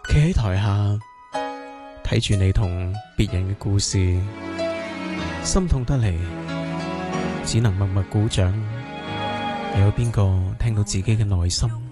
企喺台下睇住你同別人嘅故事，心痛得嚟，只能默默鼓掌。有邊個聽到自己嘅內心？